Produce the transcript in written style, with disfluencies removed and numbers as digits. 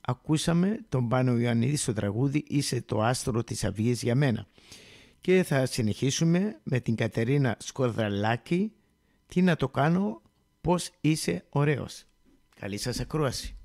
ακούσαμε τον Πάνο Ιωαννίδη στο τραγούδι «Είσαι το άστρο της αυγής για μένα». Και θα συνεχίσουμε με την Κατερίνα Σκορδαλάκη «Τι να το κάνω, πως είσαι ωραίος». Καλή σας ακρόαση.